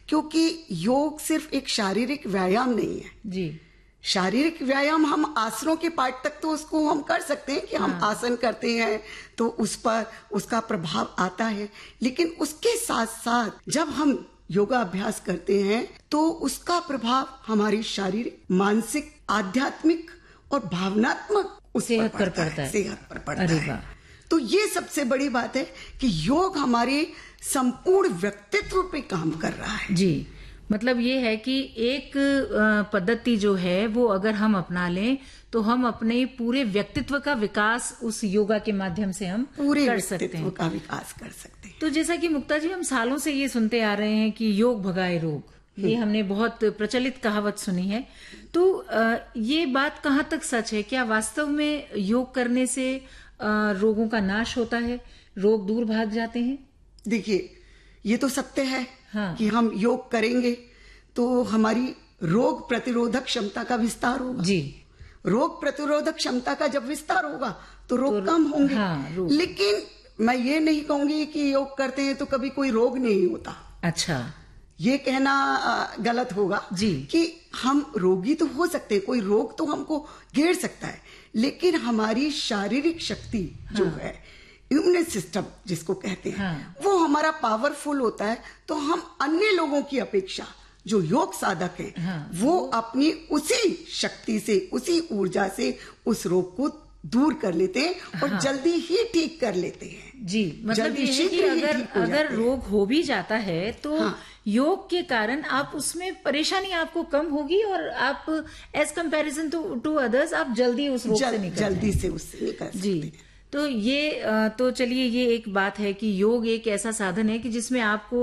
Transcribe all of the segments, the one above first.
क्योंकि योग सिर्फ एक शारीरिक व्यायाम नहीं है जी। शारीरिक व्यायाम हम आसनों के पार्ट तक तो उसको हम कर सकते हैं कि हम आसन करते हैं तो उस पर उसका प्रभाव आता है, लेकिन उसके साथ साथ जब हम योगा अभ्यास करते हैं तो उसका प्रभाव हमारी शारीरिक, मानसिक, आध्यात्मिक और भावनात्मक सेहत पर पड़ता है। सेहत पर पड़ता है। तो ये सबसे बड़ी बात है कि योग हमारे संपूर्ण व्यक्तित्व पे काम कर रहा है। जी, मतलब ये है कि एक पद्धति जो है वो अगर हम अपना लें तो हम अपने पूरे व्यक्तित्व का विकास उस योगा के माध्यम से हम पूरे कर सकते हैं। व्यक्तित्व का विकास कर सकते हैं। तो जैसा कि मुक्ता जी, हम सालों से ये सुनते आ रहे हैं कि योग भगाए रोग, ये हमने बहुत प्रचलित कहावत सुनी है। तो ये बात कहाँ तक सच है? क्या वास्तव में योग करने से रोगों का नाश होता है, रोग दूर भाग जाते हैं? देखिए, ये तो सत्य है कि हाँ। हम योग करेंगे तो हमारी रोग प्रतिरोधक क्षमता का विस्तार होगा। जी। रोग प्रतिरोधक क्षमता का जब विस्तार होगा तो रोग कम होंगे। हाँ, लेकिन मैं ये नहीं कहूंगी कि योग करते हैं तो कभी कोई रोग नहीं होता। अच्छा, ये कहना गलत होगा जी। कि हम रोगी तो हो सकते हैं, कोई रोग तो हमको घेर सकता है, लेकिन हमारी शारीरिक शक्ति जो है, इम्यून सिस्टम जिसको कहते हैं, वो हमारा पावरफुल होता है। तो हम अन्य लोगों की अपेक्षा जो योग साधक हैं, वो अपनी उसी शक्ति से, उसी ऊर्जा से उस रोग को दूर कर लेते हैं और जल्दी ही ठीक कर लेते हैं। जी, मतलब ये है कि अगर रोग हो भी जाता है तो योग के कारण आप उसमें परेशानी आपको कम होगी और आप एज कंपैरिजन टू अदर्स आप जल्दी उस रोग से निकल जल्दी से उससे निकल सकते हैं। तो ये तो चलिए, ये एक बात है कि योग एक ऐसा साधन है कि जिसमें आपको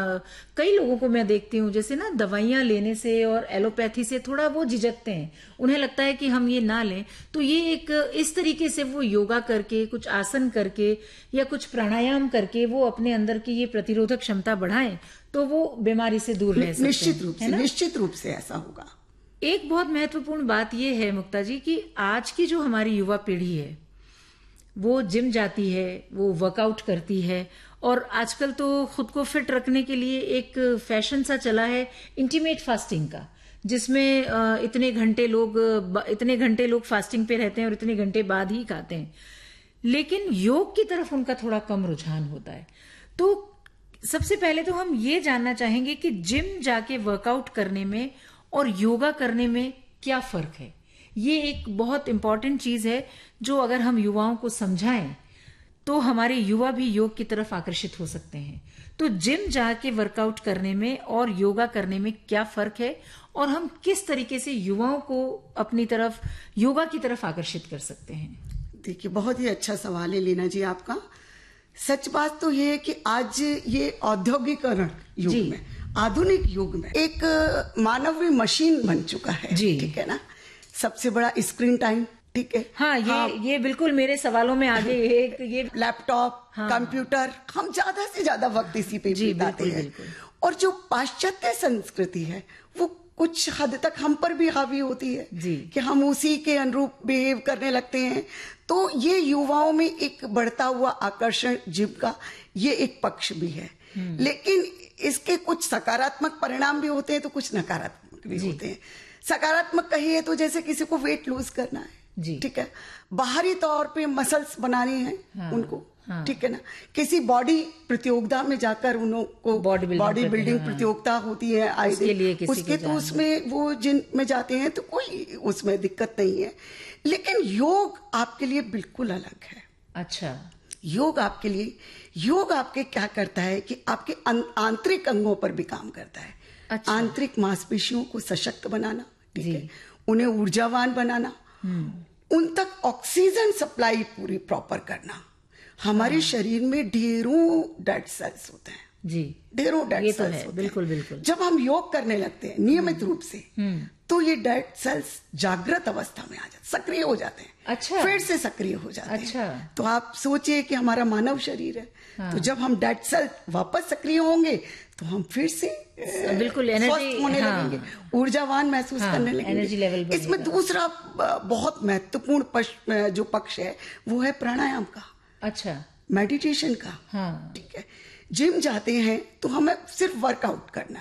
कई लोगों को मैं देखती हूँ जैसे ना दवाइयां लेने से और एलोपैथी से थोड़ा वो झिझकते हैं, उन्हें लगता है कि हम ये ना लें। तो ये एक इस तरीके से वो योगा करके, कुछ आसन करके या कुछ प्राणायाम करके वो अपने अंदर की ये प्रतिरोधक क्षमता बढ़ाएं तो वो बीमारी से दूर रह सकते हैं। निश्चित रूप से ऐसा होगा। एक बहुत महत्वपूर्ण बात ये है मुक्ता जी कि आज की जो हमारी युवा पीढ़ी है वो जिम जाती है, वो वर्कआउट करती है और आजकल तो खुद को फिट रखने के लिए एक फैशन सा चला है इंटीमेट फास्टिंग का, जिसमें इतने घंटे लोग फास्टिंग पे रहते हैं और इतने घंटे बाद ही खाते हैं। लेकिन योग की तरफ उनका थोड़ा कम रुझान होता है। तो सबसे पहले तो हम ये जानना चाहेंगे कि जिम जाके वर्कआउट करने में और योगा करने में क्या फर्क है। ये एक बहुत इंपॉर्टेंट चीज है जो अगर हम युवाओं को समझाएं तो हमारे युवा भी योग की तरफ आकर्षित हो सकते हैं। तो जिम जाके वर्कआउट करने में और योगा करने में क्या फर्क है और हम किस तरीके से युवाओं को अपनी तरफ, योगा की तरफ आकर्षित कर सकते हैं? देखिए, बहुत ही अच्छा सवाल है लीना जी आपका। सच बात तो ये है कि आज ये औद्योगिकरण युग में, आधुनिक युग में एक मानवीय मशीन बन चुका है। ठीक है ना? सबसे बड़ा स्क्रीन टाइम, ठीक है। ये बिल्कुल मेरे सवालों में आगे ये लैपटॉप, कंप्यूटर, हम ज्यादा से ज्यादा वक्त इसी पे बिताते हैं। और जो पाश्चात्य संस्कृति है वो कुछ हद तक हम पर भी हावी होती है कि हम उसी के अनुरूप बिहेव करने लगते हैं। तो ये युवाओं में एक बढ़ता हुआ आकर्षण जिम का, ये एक पक्ष भी है। लेकिन इसके कुछ सकारात्मक परिणाम भी होते हैं तो कुछ नकारात्मक भी होते हैं। सकारात्मक कहिए तो जैसे किसी को वेट लूज करना है, ठीक है, बाहरी तौर पे मसल्स बनाने हैं उनको, ठीक है ना। किसी बॉडी प्रतियोगिता में जाकर उनको बॉडी बिल्डिंग प्रतियोगिता होती है आए दिन, उसके तो उसमें वो जिन में जाते हैं तो कोई उसमें दिक्कत नहीं है। लेकिन योग आपके लिए बिल्कुल अलग है। अच्छा, योग आपके क्या करता है कि आपके आंतरिक अंगों पर भी काम करता है। अच्छा। आंतरिक मांसपेशियों को सशक्त बनाना, ठीक है, उन्हें ऊर्जावान बनाना, उन तक ऑक्सीजन सप्लाई पूरी प्रॉपर करना। हमारे शरीर में ढेरों डेड सेल्स होते हैं, ढेरों डेड सेल्स होते हैं। बिल्कुल। जब हम योग करने लगते हैं नियमित रूप से तो ये डेड सेल्स जागृत अवस्था में आ जाते, सक्रिय हो जाते हैं। अच्छा। फिर से सक्रिय हो जाते हैं। तो आप सोचिए कि हमारा मानव शरीर है, तो जब हम डेड सेल वापस सक्रिय होंगे तो हम फिर से बिल्कुल एनर्जी होने लगेंगे, ऊर्जावान महसूस करने लगेंगे, एनर्जी लेवल। इसमें दूसरा बहुत महत्वपूर्ण जो पक्ष है वो है प्राणायाम का। अच्छा, मेडिटेशन का। ठीक है, जिम जाते हैं तो हमें सिर्फ वर्कआउट करना है।